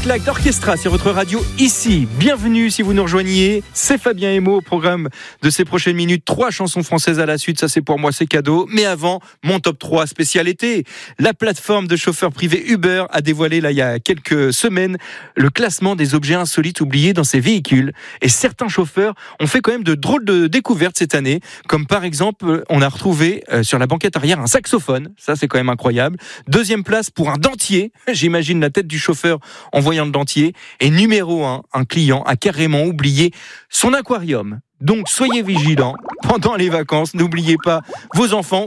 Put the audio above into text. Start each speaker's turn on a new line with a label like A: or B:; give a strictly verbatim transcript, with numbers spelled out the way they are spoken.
A: claque d'orchestra sur votre radio ici. Bienvenue si vous nous rejoignez. C'est Fabien Emo au programme de ces prochaines minutes. Trois chansons françaises à la suite, ça c'est pour moi, c'est cadeau. Mais avant, mon top trois spécial été. La plateforme de chauffeurs privés Uber a dévoilé là il y a quelques semaines le classement des objets insolites oubliés dans ses véhicules. Et certains chauffeurs ont fait quand même de drôles de découvertes cette année. Comme par exemple, on a retrouvé euh, sur la banquette arrière un saxophone. Ça c'est quand même incroyable. Deuxième place pour un dentier. J'imagine la tête du chauffeur en voyant le dentier. Et numéro un, un client a carrément oublié son aquarium. Donc soyez vigilants pendant les vacances. N'oubliez pas vos enfants